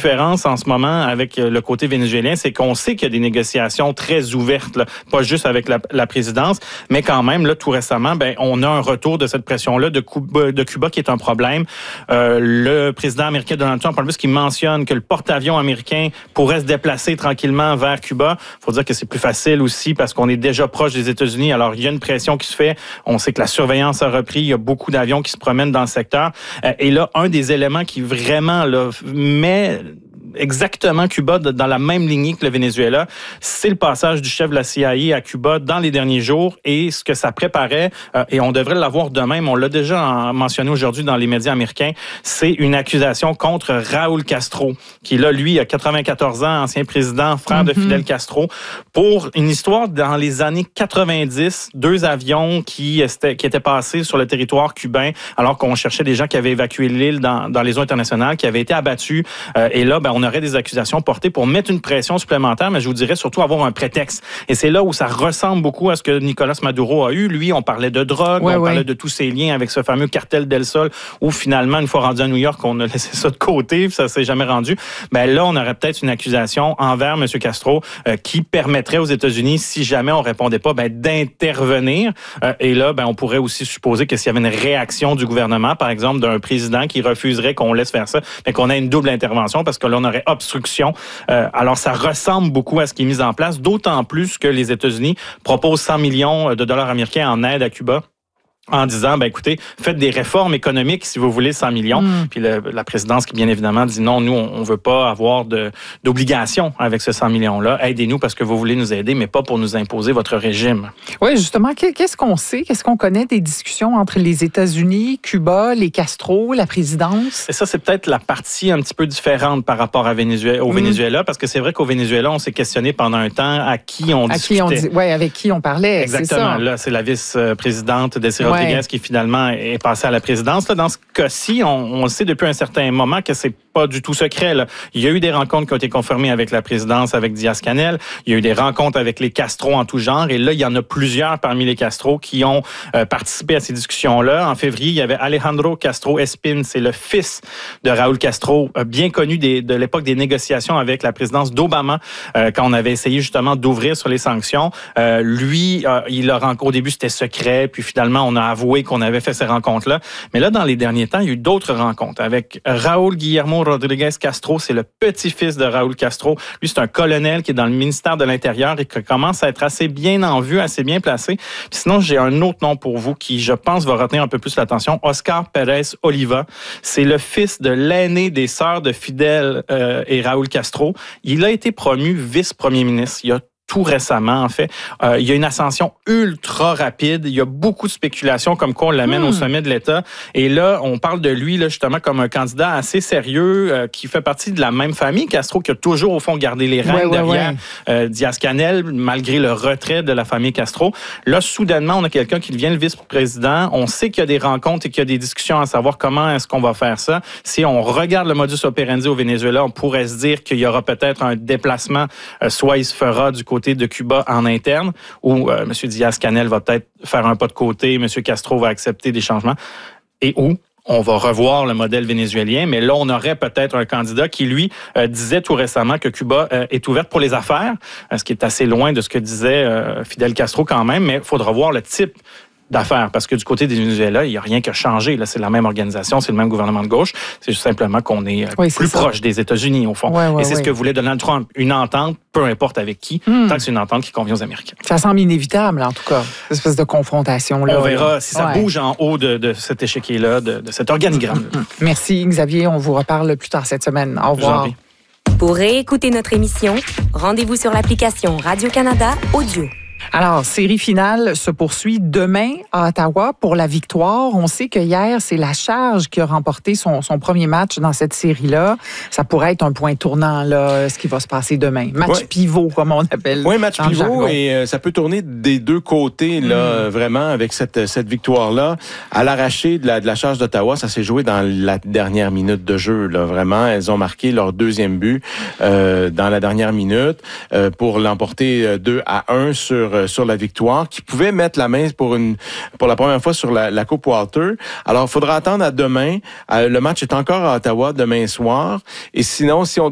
différence en ce moment avec le côté vénézuélien, c'est qu'on sait qu'il y a des négociations très ouvertes, là, pas juste avec la présidence, mais quand même, là, tout récemment, on a un retour de cette pression-là de Cuba qui est un problème. Le président américain Donald Trump, en plus, qui mentionne que le porte-avions américain pourrait se déplacer tranquillement vers Cuba. Il faut dire que c'est plus facile aussi parce qu'on est déjà proche des États-Unis. Alors, il y a une pression qui se fait. On sait que la surveillance a repris. Il y a beaucoup d'avions qui se promènent dans le secteur. Et là, un des éléments qui vraiment là, met exactement Cuba dans la même lignée que le Venezuela, c'est le passage du chef de la CIA à Cuba dans les derniers jours et ce que ça préparait, et on devrait l'avoir demain, mais on l'a déjà mentionné aujourd'hui dans les médias américains, c'est une accusation contre Raúl Castro, qui là, lui, a 94 ans, ancien président, frère de Fidel Castro, pour une histoire dans les années 90, 2 avions qui étaient passés sur le territoire cubain alors qu'on cherchait des gens qui avaient évacué l'île dans les eaux internationales, qui avaient été abattus, et là, on aurait des accusations portées pour mettre une pression supplémentaire, mais je vous dirais surtout avoir un prétexte. Et c'est là où ça ressemble beaucoup à ce que Nicolas Maduro a eu. Lui, on parlait de drogue, parlait de tous ses liens avec ce fameux cartel del Sol, où finalement, une fois rendu à New York, on a laissé ça de côté, ça s'est jamais rendu. Là, on aurait peut-être une accusation envers M. Castro qui permettrait aux États-Unis, si jamais on répondait pas, d'intervenir. Et là, on pourrait aussi supposer que s'il y avait une réaction du gouvernement, par exemple, d'un président qui refuserait qu'on laisse faire ça, mais qu'on ait une double intervention, parce que là, on aurait obstruction. Alors, ça ressemble beaucoup à ce qui est mis en place, d'autant plus que les États-Unis proposent 100 millions de dollars américains en aide à Cuba, en disant, écoutez, faites des réformes économiques si vous voulez 100 millions. Puis la présidence qui, bien évidemment, dit non, nous, on veut pas avoir d'obligation avec ce 100 millions-là. Aidez-nous parce que vous voulez nous aider, mais pas pour nous imposer votre régime. Oui, justement, qu'est-ce qu'on sait? Qu'est-ce qu'on connaît des discussions entre les États-Unis, Cuba, les Castro, la présidence? Et ça, c'est peut-être la partie un petit peu différente par rapport au Venezuela, parce que c'est vrai qu'au Venezuela, on s'est questionné pendant un temps à qui on discutait. Avec qui on parlait. Exactement. Là, c'est la vice-présidente Désirée Rodriguez qui finalement est passée à la présidence. Là, dans ce cas-ci, on le sait depuis un certain moment que c'est pas du tout secret. Là. Il y a eu des rencontres qui ont été confirmées avec la présidence, avec Diaz-Canel. Il y a eu des rencontres avec les Castro en tout genre. Et là, il y en a plusieurs parmi les Castro qui ont participé à ces discussions-là. En février, il y avait Alejandro Castro Espín. C'est le fils de Raúl Castro, bien connu de l'époque des négociations avec la présidence d'Obama, quand on avait essayé justement d'ouvrir sur les sanctions. Lui, au début, c'était secret. Puis finalement, on a avoué qu'on avait fait ces rencontres-là. Mais là, dans les derniers temps, il y a eu d'autres rencontres avec Raúl Guillermo Rodríguez Castro. C'est le petit-fils de Raúl Castro. Lui, c'est un colonel qui est dans le ministère de l'Intérieur et qui commence à être assez bien en vue, assez bien placé. Puis sinon, j'ai un autre nom pour vous qui, je pense, va retenir un peu plus l'attention. Oscar Pérez Oliva. C'est le fils de l'aîné des sœurs de Fidel et Raúl Castro. Il a été promu vice-premier ministre. Il y a tout récemment, en fait. Il y a une ascension ultra rapide. Il y a beaucoup de spéculations comme quoi on l'amène au sommet de l'État. Et là, on parle de lui là, justement comme un candidat assez sérieux qui fait partie de la même famille. Castro qui a toujours, au fond, gardé les rênes derrière Diaz-Canel, malgré le retrait de la famille Castro. Là, soudainement, on a quelqu'un qui devient le vice-président. On sait qu'il y a des rencontres et qu'il y a des discussions à savoir comment est-ce qu'on va faire ça. Si on regarde le modus operandi au Venezuela, on pourrait se dire qu'il y aura peut-être un déplacement, soit il se fera du côté de Cuba en interne, où M. Diaz-Canel va peut-être faire un pas de côté, M. Castro va accepter des changements, et où on va revoir le modèle vénézuélien, mais là, on aurait peut-être un candidat qui, lui, disait tout récemment que Cuba est ouverte pour les affaires, ce qui est assez loin de ce que disait Fidel Castro quand même, mais il faudra voir le type d'affaires, parce que du côté des Venezuela, il n'y a rien qui a changé. Là, c'est la même organisation, c'est le même gouvernement de gauche. C'est juste simplement qu'on est plus proche des États-Unis, au fond. Et c'est ce que voulait Donald Trump, une entente, peu importe avec qui, tant que c'est une entente qui convient aux Américains. Ça semble inévitable, en tout cas, cette espèce de confrontation-là. On verra si ça bouge en haut de cet échiquier-là, de cet organigramme. Merci, Xavier. On vous reparle plus tard cette semaine. Au revoir. Pour réécouter notre émission, rendez-vous sur l'application Radio-Canada Audio. Alors, série finale se poursuit demain à Ottawa pour la victoire. On sait que hier, c'est la Charge qui a remporté son premier match dans cette série-là. Ça pourrait être un point tournant, là, ce qui va se passer demain. Match pivot, comme on appelle. Oui, match pivot, et ça peut tourner des deux côtés, là, vraiment, avec cette victoire-là. À l'arraché de la Charge d'Ottawa, ça s'est joué dans la dernière minute de jeu, là, vraiment. Elles ont marqué leur deuxième but dans la dernière minute pour l'emporter 2-1 sur la victoire, qui pouvait mettre la main pour la première fois sur la Coupe Walter. Alors, il faudra attendre à demain. Le match est encore à Ottawa demain soir. Et sinon, si on